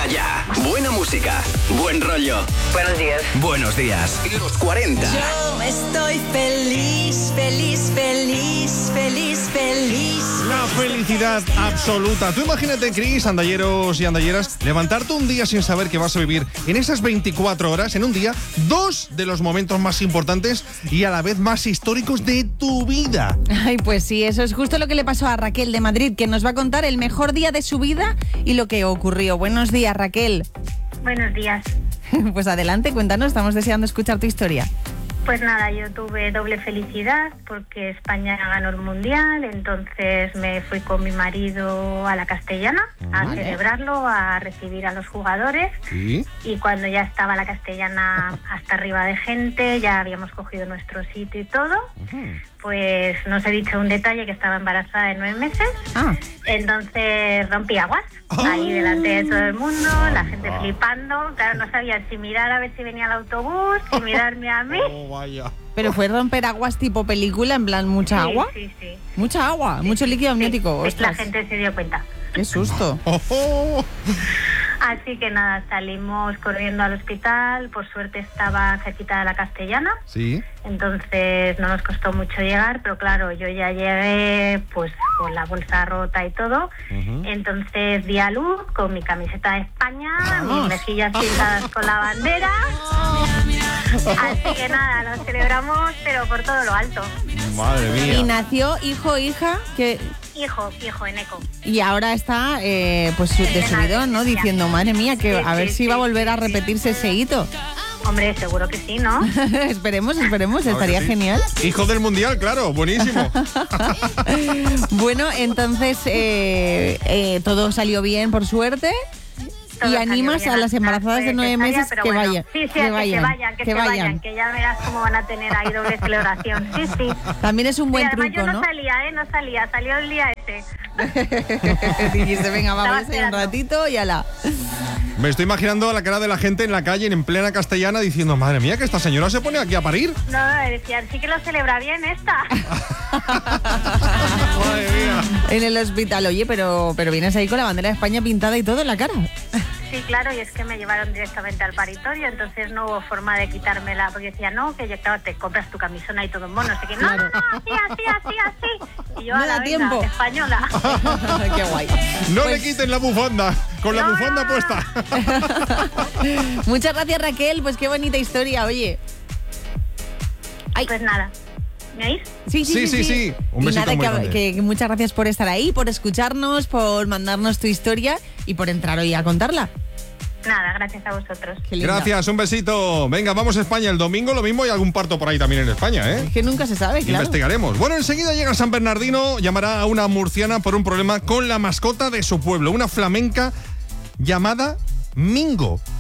Empieza ya. Buena música, buen rollo. Buenos días. Buenos días. Los 40. Yo estoy feliz, feliz, feliz, feliz, feliz. La felicidad absoluta. Tú imagínate, Cris, andalleros y andalleras, levantarte un día sin saber que vas a vivir en esas 24 horas, en un día, dos de los momentos más importantes y a la vez más históricos de tu vida. Ay, pues sí, eso es justo lo que le pasó a Raquel de Madrid, que nos va a contar el mejor día de su vida y lo que ocurrió. Buenos días, Raquel. Buenos días. Pues adelante, cuéntanos, estamos deseando escuchar tu historia. Pues nada, yo tuve doble felicidad porque España ganó el Mundial, entonces me fui con mi marido a la Castellana a celebrarlo, a recibir a los jugadores. ¿Sí? Y cuando ya estaba la Castellana hasta arriba de gente, ya habíamos cogido nuestro sitio y todo, pues no os he dicho un detalle, que estaba embarazada de 9 meses. Entonces rompí aguas ahí delante de todo el mundo, la gente flipando. Claro, no sabían si mirar a ver si venía el autobús, si mirarme a mí. Vaya. Pero fue romper aguas tipo película, en plan mucha agua. Sí, sí. Mucha agua, mucho líquido amniótico. Sí, Ostras, la gente se dio cuenta. qué susto. Así que nada, salimos corriendo al hospital, por suerte estaba cerquita de la Castellana, Sí. entonces no nos costó mucho llegar, pero claro, yo ya llegué pues con la bolsa rota y todo, entonces di a luz con mi camiseta de España, mis mejillas pintadas con la bandera, así que nada, lo celebramos pero por todo lo alto. Madre mía. Y nació hijo o hija que... Hijo, Eneco. Y ahora está pues de subidón, ¿no? Diciendo, madre mía, que a ver si va a volver a repetirse ese hito. Hombre, seguro que sí, ¿no? esperemos, estaría sí. genial. Hijo del Mundial, claro, buenísimo. Bueno, entonces todo salió bien, por suerte. Todo Y salió animas bien, a las embarazadas de 9 meses pero que bueno. vayan. Sí, que se vayan, que ya verás cómo van a tener ahí doble celebración. Sí, sí. También es un buen y además truco, yo ¿no? no salía, salió el día ese. Dijiste, venga, vamos Estaba a ir un ratito y ala. Me estoy imaginando la cara de la gente en la calle, en plena Castellana, diciendo, madre mía, que esta señora se pone aquí a parir. No, decían, sí que lo celebra bien esta. Madre mía. En el hospital, oye, pero vienes ahí con la bandera de España pintada y todo en la cara. Sí, claro, y es que me llevaron directamente al paritorio, entonces no hubo forma de quitármela, porque decía, no, que yo, claro, te compras tu camisona y todo en mono, así que no, así. Y yo, No a la da tiempo. española. Qué guay. No Pues- le quiten la bufanda, con la bufanda puesta. Muchas gracias, Raquel, pues qué bonita historia, oye. Ay. Pues nada, ¿me oís? Sí. Un besito y nada, muy grande. que muchas gracias por estar ahí, por escucharnos, por mandarnos tu historia y por entrar hoy a contarla. Nada, gracias a vosotros. Qué lindo. Gracias, un besito. Venga, vamos a España. El domingo lo mismo y algún parto por ahí también en España, ¿eh? Es que nunca se sabe, claro. Investigaremos. Bueno, enseguida llega San Bernardino, llamará a una murciana por un problema con la mascota de su pueblo, una flamenca llamada Mingo.